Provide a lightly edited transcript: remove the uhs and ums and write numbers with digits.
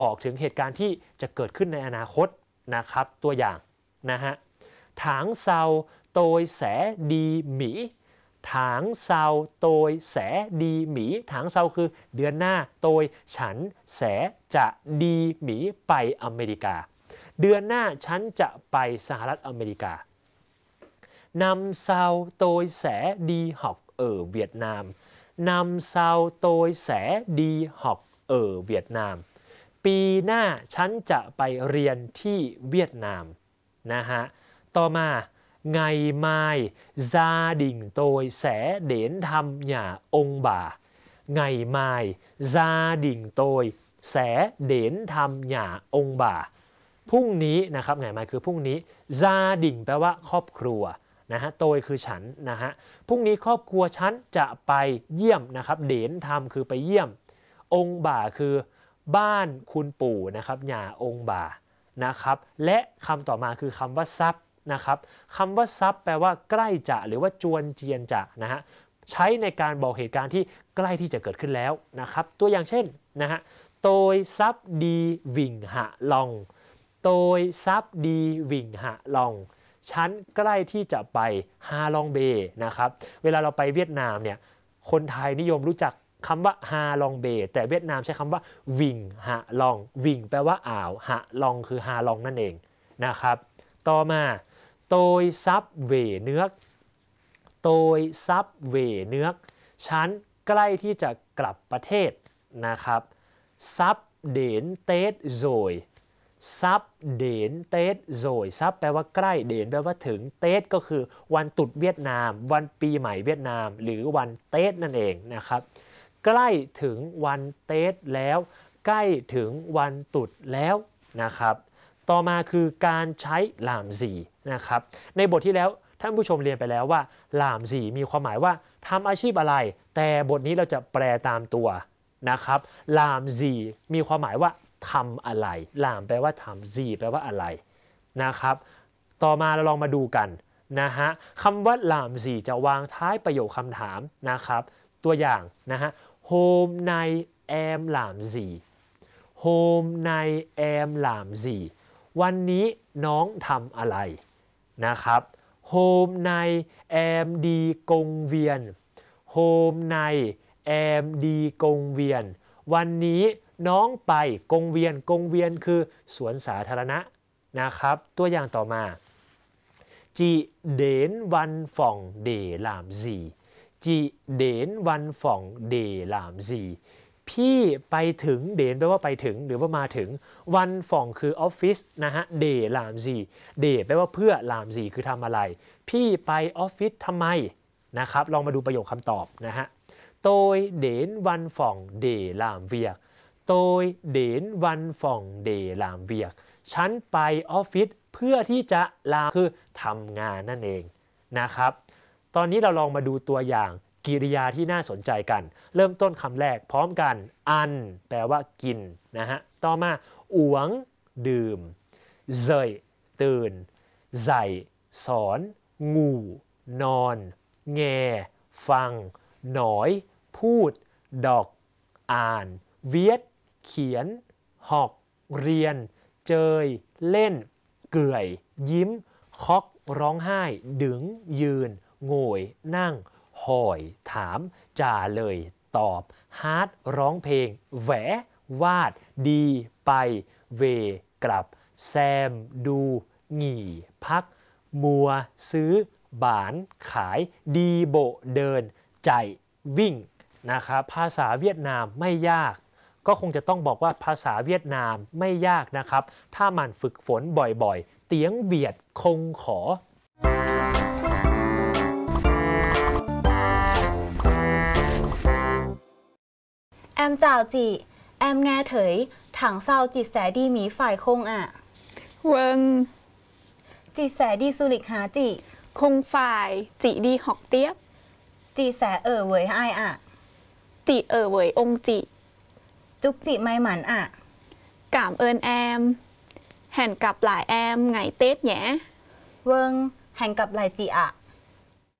ออกถึงเหตุการณ์ที่จะเกิดขึ้นในอนาคตนะครับตัวอย่างนะฮะถางเซาโตยแสดีหมีถางเซาโตยแสดีหมีถางเซาคือเดือนหน้าโตยฉันแสจะดีหมีไปอเมริกาเดือนหน้าฉันจะไปสหรัฐอเมริกานำเซาโตยแสดีหอกเวียดนามนำเซาโตยแสดีหอกเวียดนามปีหน้าฉันจะไปเรียนที่เวียดนามนะฮะต่อมาไงไม้ซาดิ่งโตยแสเดนทำหย่าองบ่าไงไม้ซาดิ่งโตยแสเดนทำหย่าองบ่าพรุ่งนี้นะครับไงไม้คือพรุ่งนี้ซาดิ่งแปลว่าครอบครัวนะฮะโตยคือฉันนะฮะพรุ่งนี้ครอบครัวฉันจะไปเยี่ยมนะครับเดนทำคือไปเยี่ยมองบ่าคือบ้านคุณปู่นะครับหย่าองบ่านะครับและคำต่อมาคือคำว่าซับนะครับคำว่าซับแปลว่าใกล้จะหรือว่าจวนเจียนจะนะฮะใช้ในการบอกเหตุการณ์ที่ใกล้ที่จะเกิดขึ้นแล้วนะครับตัวอย่างเช่นนะฮะโตยซับดีวิ่งหะลองโตยซับดีวิ่งหะลองฉันใกล้ที่จะไปฮาลองเบย์นะครับเวลาเราไปเวียดนามเนี่ยคนไทยนิยมรู้จักคำว่าฮาลองเบย์แต่เวียดนามใช้คำว่าวิ่งฮะลองวิ่งแปลว่าอ่าวฮะลองคือฮาลองนั่นเองนะครับต่อมาโตยซับเวเนื้อโตยซับเวเนื้อฉันใกล้ที่จะกลับประเทศนะครับซับเดนเตสโซยซับเดนเตสโซยซับแปลว่าใกล้เดนแปลว่าถึงเตสก็คือวันตรุษเวียดนามวันปีใหม่เวียดนามหรือวันเตสนั่นเองนะครับใกล้ถึงวันเตสแล้วใกล้ถึงวันตรุษแล้วนะครับต่อมาคือการใช้หลามสีนะครับในบทที่แล้วท่านผู้ชมเรียนไปแล้วว่าหลามสีมีความหมายว่าทำอาชีพอะไรแต่บทนี้เราจะแปลตามตัวนะครับหลามสีมีความหมายว่าทำอะไรหลามแปลว่าทำสีแปลว่าอะไรนะครับต่อมาเราลองมาดูกันนะฮะคำว่าหลามสีจะวางท้ายประโยคคำถามนะครับตัวอย่างนะฮะโฮมในแอมหลามสีโฮมในแอมหลามสีวันนี้น้องทำอะไรนะครับโฮมในแอมดีกงเวียนโฮมในแอมดีกงเวียนวันนี้น้องไปกงเวียนกงเวียนคือสวนสาธารณะนะครับตัวอย่างต่อมาจีเดนวันฝ่องเดหลามซีจีเดนวันฝ่องเดหลามซีพี่ไปถึงเดนแปลว่าไปถึงหรือว่ามาถึงวันฝ่องคือออฟฟิศนะฮะเดหลามซีเดแปลว่าเพื่อหลามซีคือทำอะไรพี่ไปออฟฟิศทำไมนะครับลองมาดูประโยคคำตอบนะฮะโตยเดนวันฝ่องเดหลามเวียกโตยเดนวันฝ่องเดหลามเวียกฉันไปออฟฟิศเพื่อที่จะลาคือทำงานนั่นเองนะครับตอนนี้เราลองมาดูตัวอย่างกริยาที่น่าสนใจกันเริ่มต้นคำแรกพร้อมกันอันแปลว่ากินนะฮะต่อมาอวงดื่มเซยตื่นใส่สอนงูนอนแงฟังหนอยพูดดอกอ่านเวียดเขียนหอกเรียนเจยเล่นเกื่อยยิ้มคอกร้องไห้ดึงยืนโง่ยนั่งหอยถามจ่าเลยตอบฮาร์ดร้องเพลงแหววาดดีไปเวกลับแซมดูหงี่พักมัวซื้อบานขายดีโบเดินใจวิ่งนะครับภาษาเวียดนามไม่ยากก็คงจะต้องบอกว่าภาษาเวียดนามไม่ยากนะครับถ้ามันฝึกฝนบ่อยๆเตียงเบียดคงขอ em chào chị em nghe thấy tháng sau chị sẽ đi Mỹ phải không ạ Vâng chị sẽ đi du lịch hả chị không phải chị đi học tiếp chị sẽ ở với ai ạ chị ở với ông chị chúc chị may mắn ạ cảm ơn em hẹn gặp lại em ngày Tết nhé vâng hẹn gặp lại chị ạ